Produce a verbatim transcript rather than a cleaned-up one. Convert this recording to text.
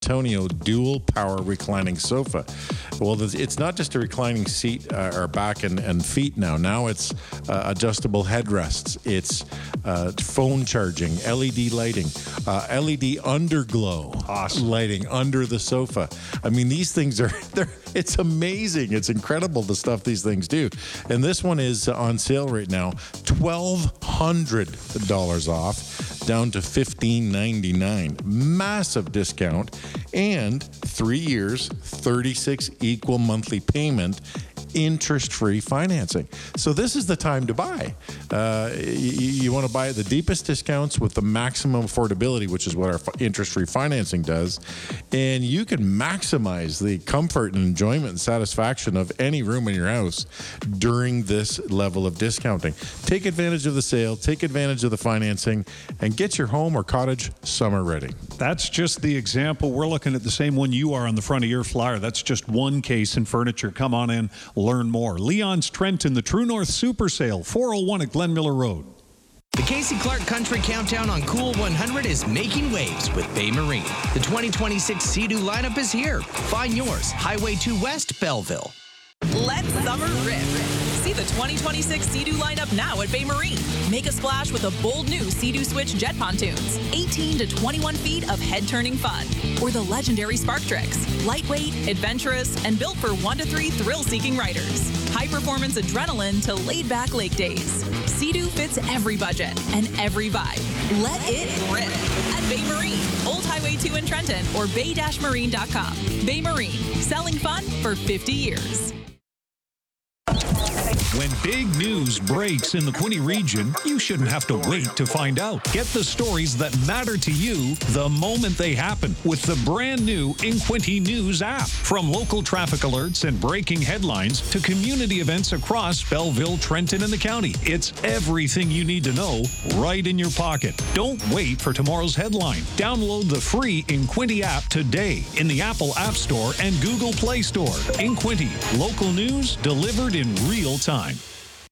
Antonio dual power reclining sofa. Well, it's not just a reclining seat uh, or back and, and feet now. Now it's uh, adjustable headrests. It's uh, phone charging, L E D lighting, uh, L E D underglow awesome. lighting under the sofa. I mean, these things are, they're, it's amazing. It's incredible the stuff these things do. And this one is on sale right now, twelve hundred dollars off, down to fifteen ninety-nine. Massive discount, and three years, thirty-six equal monthly payment, interest-free financing. So this is the time to buy. Uh, you, you want to buy at the deepest discounts with the maximum affordability, which is what our interest-free financing does. And you can maximize the comfort and enjoyment and satisfaction of any room in your house during this level of discounting. Take advantage of the sale, take advantage of the financing, and get your home or cottage summer ready. That's just the example. We're looking at the same one you are on the front of your flyer. That's just one case in furniture. Come on in. Learn more. Leon's Trenton, the True North Super Sale, four oh one at Glen Miller Road. The Casey Clark Country Countdown on Cool one hundred is making waves with Bay Marine. The twenty twenty-six Sea-Doo lineup is here. Find yours. Highway two West, Belleville. Let summer rip. See the twenty twenty-six Sea-Doo lineup now at Bay Marine. Make a splash with a bold new Sea-Doo Switch jet pontoons. eighteen to twenty-one feet of head-turning fun. Or the legendary Spark Tricks. Lightweight, adventurous, and built for one to three thrill-seeking riders. High-performance adrenaline to laid-back lake days. Sea-Doo fits every budget and every vibe. Let it rip at Bay Marine. Old Highway two in Trenton or bay dash marine dot com. Bay Marine. Selling fun for fifty years. When big news breaks in the Quinte region, you shouldn't have to wait to find out. Get the stories that matter to you the moment they happen with the brand new InQuinte News app. From local traffic alerts and breaking headlines to community events across Belleville, Trenton, and the county, it's everything you need to know right in your pocket. Don't wait for tomorrow's headline. Download the free InQuinte app today in the Apple App Store and Google Play Store. InQuinte, local news delivered in real time.